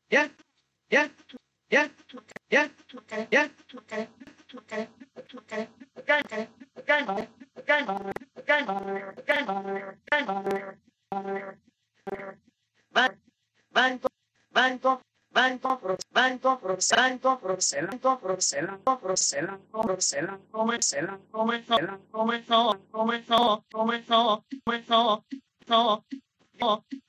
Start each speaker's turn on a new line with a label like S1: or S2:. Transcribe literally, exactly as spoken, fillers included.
S1: yeah, yeah, yeah, yeah, yeah. Banco, banco, banco, pro- banco, pro- banco, Bruselas, banco, Bruselas, banco, Bruselas, banco, Bruselas, comenzó, comenzó, comenzó, comenzó, comenzó, comenzó, comenzó,